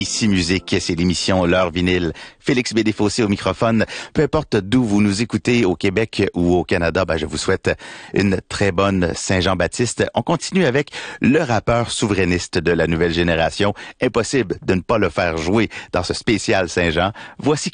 Ici Musique, c'est l'émission L'heure vinyle. Félix Bédéfossé au microphone. Peu importe d'où vous nous écoutez, au Québec ou au Canada, je vous souhaite une très bonne Saint-Jean-Baptiste. On continue avec le rappeur souverainiste de la nouvelle génération. Impossible de ne pas le faire jouer dans ce spécial Saint-Jean. Voici